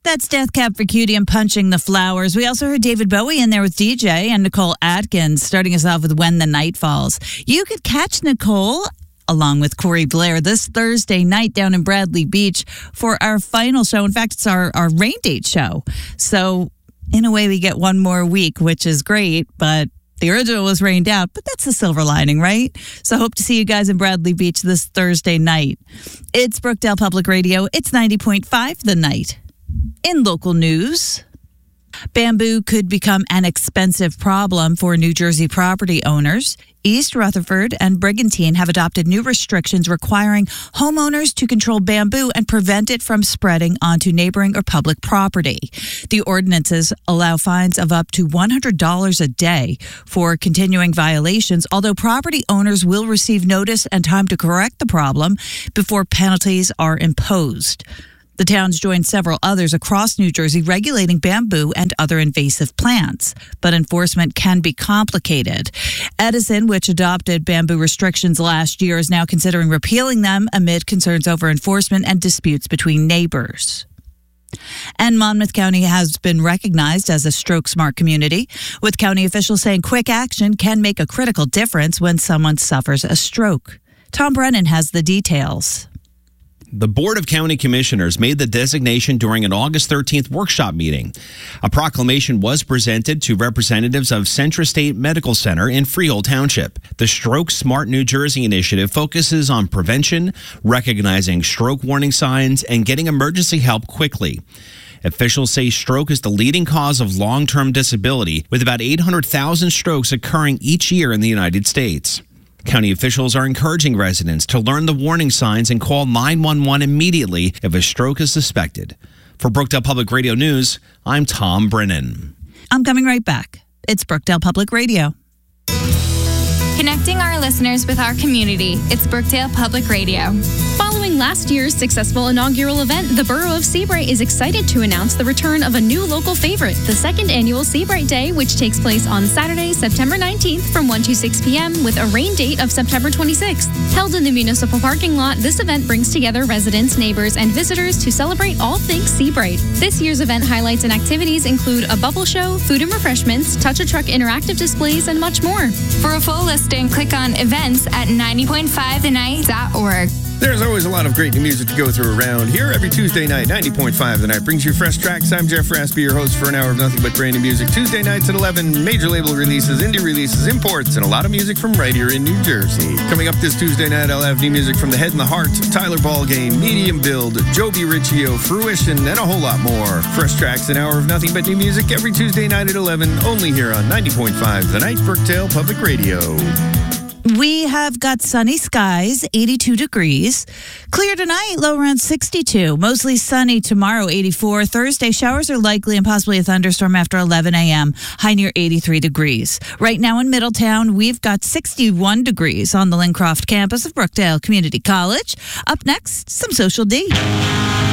That's Death Cab for Cutie and Punching the Flowers. We also heard David Bowie in there with DJ and Nicole Atkins, starting us off with When the Night Falls. You could catch Nicole along with Corey Blair this Thursday night down in Bradley Beach for our final show. In fact, it's our rain date show. So in a way, we get one more week, which is great, but the original was rained out, but that's the silver lining, right? So hope to see you guys in Bradley Beach this Thursday night. It's Brookdale Public Radio. It's 90.5 The Night. In local news, bamboo could become an expensive problem for New Jersey property owners. East Rutherford and Brigantine have adopted new restrictions requiring homeowners to control bamboo and prevent it from spreading onto neighboring or public property. The ordinances allow fines of up to $100 a day for continuing violations, although property owners will receive notice and time to correct the problem before penalties are imposed. The towns joined several others across New Jersey regulating bamboo and other invasive plants, but enforcement can be complicated. Edison, which adopted bamboo restrictions last year, is now considering repealing them amid concerns over enforcement and disputes between neighbors. And Monmouth County has been recognized as a stroke smart community, with county officials saying quick action can make a critical difference when someone suffers a stroke. Tom Brennan has the details. The Board of County Commissioners made the designation during an August 13th workshop meeting. A proclamation was presented to representatives of Centra State Medical Center in Freehold Township. The Stroke Smart New Jersey initiative focuses on prevention, recognizing stroke warning signs, and getting emergency help quickly. Officials say stroke is the leading cause of long-term disability, with about 800,000 strokes occurring each year in the United States. County officials are encouraging residents to learn the warning signs and call 911 immediately if a stroke is suspected. For Brookdale Public Radio News, I'm Tom Brennan. I'm coming right back. It's Brookdale Public Radio. Connecting our listeners with our community. It's Brookdale Public Radio. Following last year's successful inaugural event, the Borough of Seabright is excited to announce the return of a new local favorite, the second annual Seabright Day, which takes place on Saturday, September 19th from 1 to 6 p.m. with a rain date of September 26th. Held in the municipal parking lot, this event brings together residents, neighbors, and visitors to celebrate all things Seabright. This year's event highlights and activities include a bubble show, food and refreshments, touch-a-truck interactive displays, and much more. For a full listing, click on events at 90.5thenight.org. There's always a lot of great new music to go through around here. Every Tuesday night, 90.5 The Night brings you fresh tracks. I'm Jeff Raspy, your host for an hour of nothing but brand new music. Tuesday nights at 11, major label releases, indie releases, imports, and a lot of music from right here in New Jersey. Coming up this Tuesday night, I'll have new music from The Head and the Heart, Tyler Ballgame, Medium Build, Joby Riccio, Fruition, and a whole lot more. Fresh tracks, an hour of nothing but new music every Tuesday night at 11, only here on 90.5 The Night, Brookdale Public Radio. We have got sunny skies, 82 degrees. Clear tonight, low around 62. Mostly sunny tomorrow, 84. Thursday, showers are likely and possibly a thunderstorm after 11 a.m. High near 83 degrees. Right now in Middletown, we've got 61 degrees on the Lincroft campus of Brookdale Community College. Up next, some Social D.